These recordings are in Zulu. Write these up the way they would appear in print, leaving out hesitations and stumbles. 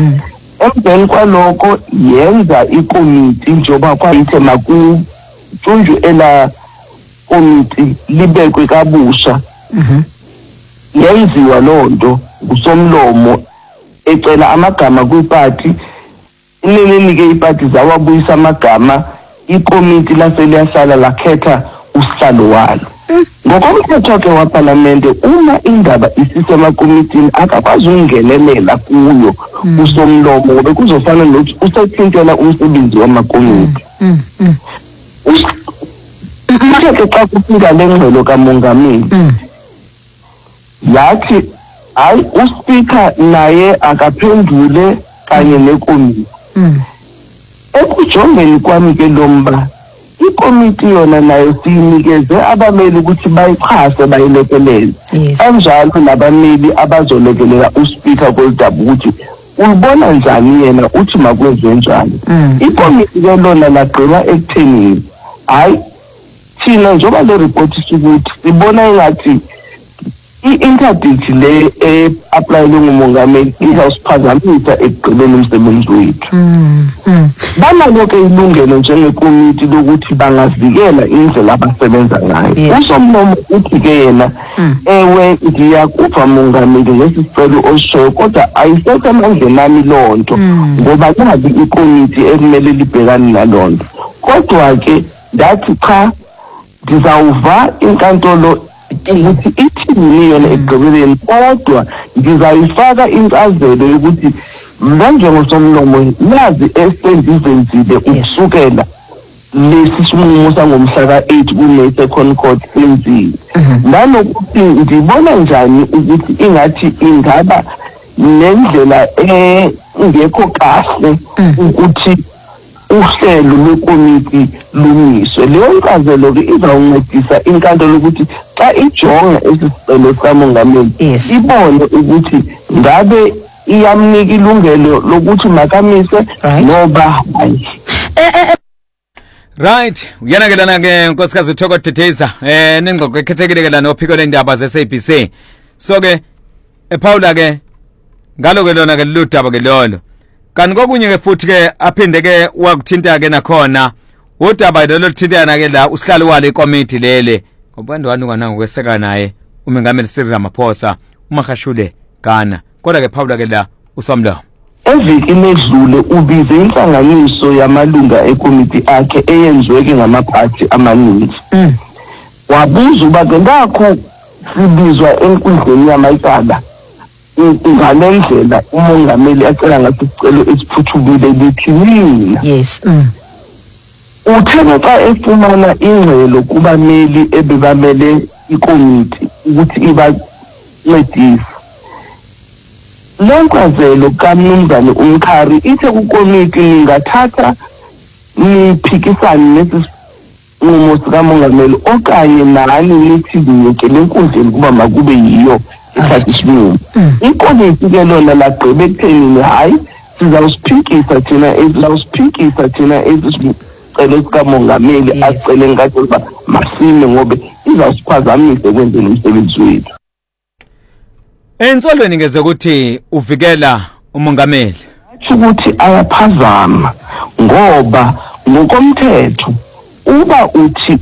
emveni kwalokho yenza ikomiti njengoba kwayithe makujunjwe ela komiti libekwe kabusha. Yenziwa lonto kusomlomo ecela amagama kwipati ininike ipati zawabuyisa amagama ikomiti laseliyasala lakhetha usihlalo walo. Ngokomthetho ke waParlamente uma indaba isisemakomitini akakwazi ukungenelela kuyo usomlomo ngoba kuzofana nokuthi usethintela umsebenzi wamakomiti. Ke xa kufika lengxelo kamongameli yathi hayi uSpeaker naye akaphendule kanye nekomiti. Ekujongeni kwami ke lomba ikomiti yona nayo siyinikeze abameli ukuthi bayixhase bayilekelele. Kanjalo nabameli abazolekelela uSpeaker kodaba ukuthi ulibona njani yena uthi makwenziwe njani. Ikomiti ke lona lagqila ekutheni hayi thina njengoba le report isukuthi sibona engathi i-interdict le applyele ngumongameli izawusiphazamisa ekugqibeni umsebenzi wethu. Banalo ke ilungelo njengekomiti lokuthi bangavikela indlela abasebenza ngayo. Usomlomo uthi ke yena ewe ngiyakuva mongameli ngesicelo oshoyo kodwa ayisekho emandleni ami lonto ngoba nabi ikomiti ekumele libhekane nalonto. Kodwa ke ndathi cha ngizawuva inkantolo ukuthi ithini yona ekugqibeleni kodwa ngizayifaka incazelo yokuthi manje ngosomlomo lazi esendizenzile ukusukela lesi sinqumo sangomhla ka-8 kune second court senzile. Nanokuthi ngibona njani ukuthi ingathi ingaba nendlela engekho kahle ukuthi uhlelo lwekomiti lumiswe. Leyo nkazelo ke izawuncedisa inkantolo ukuthi xa ijonga esisicelo sikamongameli ibone ukuthi ngabe iyamnika ilungelo lokuthi makamise noba hayi. Right, uyanakelana ke nkosikazi uThoko Teteza nengxoxo ekhethekile la nophiko lendaba ze-SABC. So ke ePaula ke ngalo ke lona ke ludaba ke lolo. Kanti kokunye ke futhi ke aphinde ke wakuthinta ke nakhona udaba lelo luthintana ke la usihlalo wale ikomiti lele ngobandwani kwana ngokweseka naye umengameli Cyril Ramaphosa uMakhashule Ghana. Kodwa ke Paula ke la usomlomo evikini edlule ubize inhlanganiso yamalunga ekomiti akhe eyenziwe ke ngamaphathi amaningi. Wabuza uba ke ngakho sibizwa enkundleni yamayicala ngalendlela umongameli acela ngathi isicelo esiphuthukile lithini. Uthe xa efumana ingxelo kubameli ebebamele ikomiti ukuthi ibancedise. Lenkazelo kaMnumzane uMkhari ithe kukomiti ningathatha niphikisane nesisinqumo sikamongameli okanye nani nithi ngiyekele enkundleni kuba makube yiyo isinqumo. Ikomiti ke lona lagqiba ekutheni hayi sizawusiphikisa thina esisicelo sikamongameli acele ngathi uba masime ngoba izawusiphazamisa ekwenzeni umsebenzi wethu. Ensolweni ngeze ukuthi uvikela umongameli ukuthi ayaphazama ngoba ngokomthetho uba uthi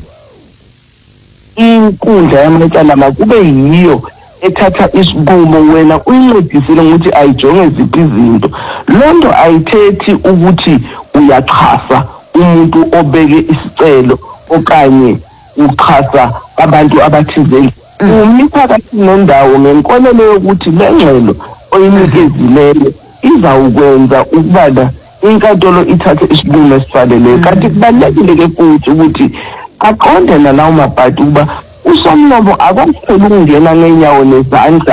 inkundla yamacala makube yiyo ethatha isinqumo wena uyincedisile ukuthi ayijonge ziphi izinto. Lonto ayithethi ukuthi uyaxhasa umuntu obeke isicelo okanye uxhasa abantu abathizeni. Umiphakathi nendawo ngenkolelo yokuthi le ngxelo oyinikezileyo izawukwenza ukubana inkantolo ithathe isinqumo esifaneleyo. Kanti kubalulekile ke futhi ukuthi aqonde nalawo mabhadi ukuba usomlomo akakupheli ukungena ngenyawo nezandla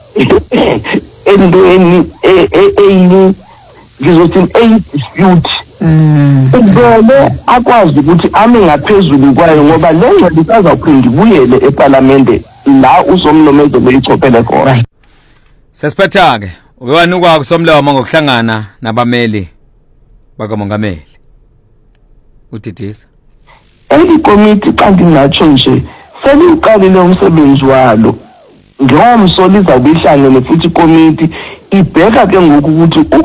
entweni ngizothi eyi-dispute. Uvele akwazi ukuthi ame ngaphezulu kwayo ngoba le ngxelo isazawuphinda ibuyele eParlamente la usomlomo ezobe ichophele khona. Sesiphetha-ke ubewanukwa kusomlomo ngokuhlangana nabameli bakamongameli uTitisa. Eli komiti xa ndingatsho nje seliqalile umsebenzi walo ngomso lizawube ihlangene futhi ikomiti ibheka ke ngoku ukuthi